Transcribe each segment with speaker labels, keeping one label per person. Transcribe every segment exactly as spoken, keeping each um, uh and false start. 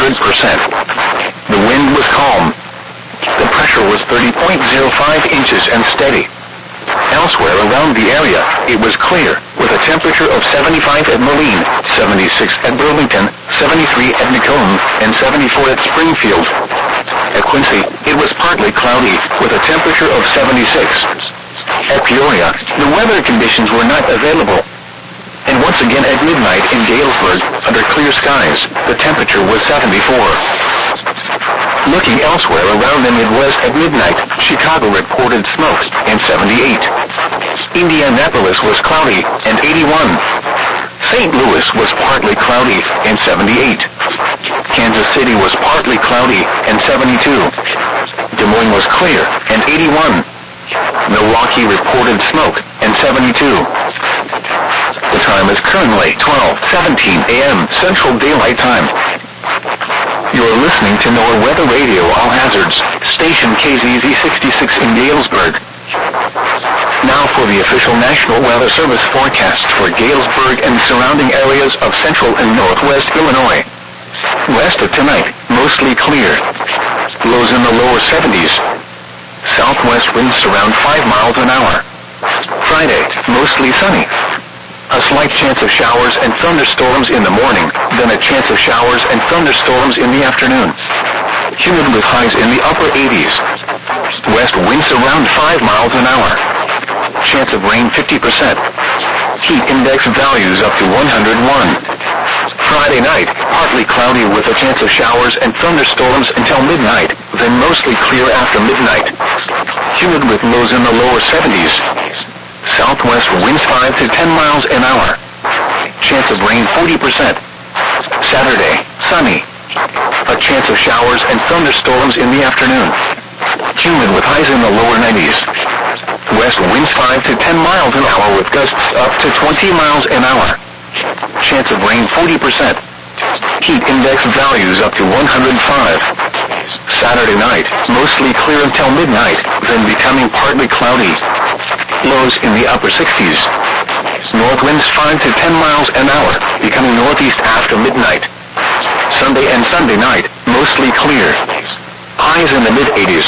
Speaker 1: hundred percent. The wind was calm. The pressure was thirty point zero five inches and steady. Elsewhere around the area, it was clear, with a temperature of seventy-five at Moline, seventy-six at Burlington, seventy-three at Macomb, and seventy-four at Springfield. At Quincy, it was partly cloudy, with a temperature of seventy-six. At Peoria, the weather conditions were not available. And once again at midnight in Galesburg, under clear skies, the temperature was seventy-four. Looking elsewhere around the Midwest at midnight, Chicago reported smoke and seventy-eight. Indianapolis was cloudy and eighty-one. Saint Louis was partly cloudy and seventy-eight. Kansas City was partly cloudy and seventy-two. Des Moines was clear and eighty-one. Milwaukee reported smoke and seventy-two. The time is currently twelve seventeen a.m. Central Daylight Time. You're listening to NOAA Weather Radio All Hazards, station K Z Z sixty-six in Galesburg. Now for the official National Weather Service forecast for Galesburg and surrounding areas of central and northwest Illinois. West of tonight, mostly clear. Lows in the lower seventies. Southwest winds around five miles an hour. Friday, mostly sunny. A slight chance of showers and thunderstorms in the morning, then a chance of showers and thunderstorms in the afternoon. Humid with highs in the upper eighties. West winds around five miles an hour. Chance of rain fifty percent. Heat index values up to one hundred one. Friday night, partly cloudy with a chance of showers and thunderstorms until midnight, then mostly clear after midnight. Humid with lows in the lower seventies. Southwest winds five to ten miles an hour. Chance of rain forty percent. Saturday, sunny. A chance of showers and thunderstorms in the afternoon. Humid with highs in the lower nineties. West winds five to ten miles an hour with gusts up to twenty miles an hour. Chance of rain forty percent. Heat index values up to one hundred five. Saturday night, mostly clear until midnight, then becoming partly cloudy. Lows in the upper sixties. North winds five to ten miles an hour, becoming northeast after midnight. Sunday and Sunday night, mostly clear. Highs in the mid-eighties.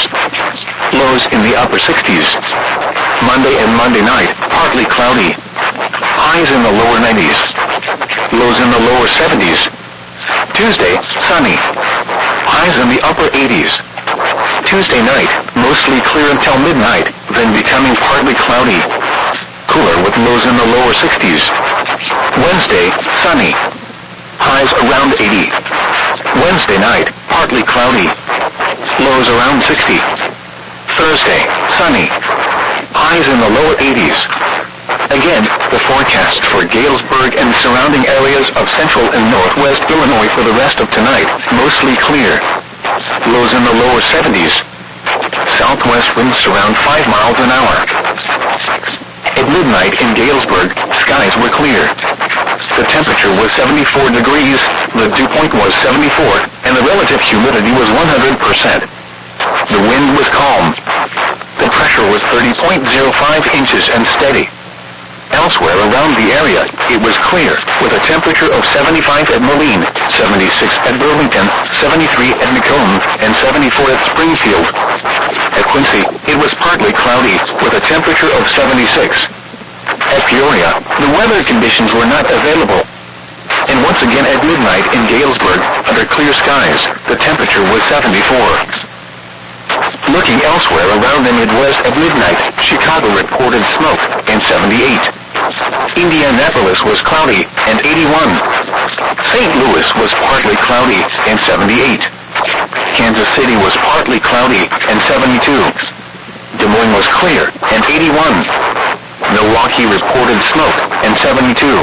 Speaker 1: Lows in the upper sixties. Monday and Monday night, partly cloudy. Highs in the lower nineties. Lows in the lower seventies. Tuesday, sunny. Highs in the upper eighties. Tuesday night, mostly clear until midnight, then becoming partly cloudy. Cooler with lows in the lower sixties. Wednesday, sunny. Highs around eighty. Wednesday night, partly cloudy. Lows around sixty. Thursday, sunny. Highs in the lower eighties. Again, the forecast for Galesburg and surrounding areas of central and northwest Illinois for the rest of tonight, mostly clear. Lows in the lower seventies. Southwest winds around five miles an hour. At midnight in Galesburg, skies were clear. The temperature was seventy-four degrees, the dew point was seventy-four, and the relative humidity was one hundred percent. The wind was calm. The pressure was thirty point zero five inches and steady. Elsewhere around the area, it was clear, with a temperature of seventy-five at Moline, seventy-six at Burlington, seventy-three at Macomb, and seventy-four at Springfield. At Quincy, it was partly cloudy, with a temperature of seventy-six. At Peoria, the weather conditions were not available. And once again at midnight in Galesburg, under clear skies, the temperature was seventy-four. Looking elsewhere around the Midwest at midnight, Chicago reported smoke and seventy-eight. Indianapolis was cloudy and eighty-one. Saint Louis was partly cloudy and seventy-eight. Kansas City was partly cloudy and seventy-two. Des Moines was clear and eighty-one. Milwaukee reported smoke and seventy-two.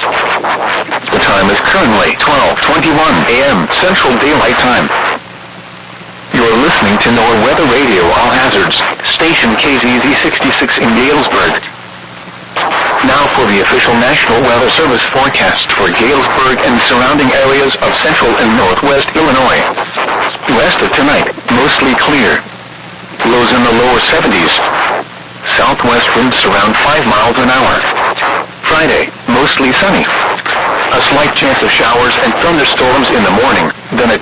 Speaker 1: The time is currently twelve twenty-one a.m. Central Daylight Time. You're listening to NOAA Weather Radio All Hazards, station K Z Z sixty-six in Galesburg. Now for the official National Weather Service forecast for Galesburg and surrounding areas of central and northwest Illinois. West of tonight, mostly clear. Lows in the lower seventies. Southwest winds around five miles an hour. Friday, mostly sunny. A slight chance of showers and thunderstorms in the morning, then a